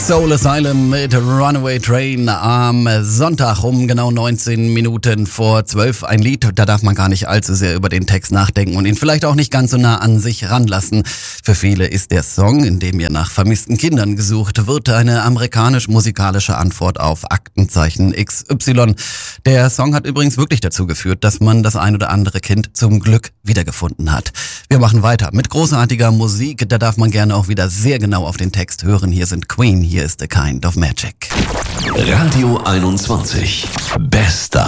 Soul Asylum mit Runaway Train am Sonntag um genau 19 Minuten vor 12. Ein Lied, da darf man gar nicht allzu sehr über den Text nachdenken und ihn vielleicht auch nicht ganz so nah an sich ranlassen. Für viele ist der Song, in dem ihr nach vermissten Kindern gesucht wird, eine amerikanisch-musikalische Antwort auf Aktenzeichen XY. Der Song hat übrigens wirklich dazu geführt, dass man das ein oder andere Kind zum Glück wiedergefunden hat. Wir machen weiter mit großartiger Musik, da darf man gerne auch wieder sehr genau auf den Text hören. Hier sind Queen, hier ist A Kind of Magic. Radio 21. Bester.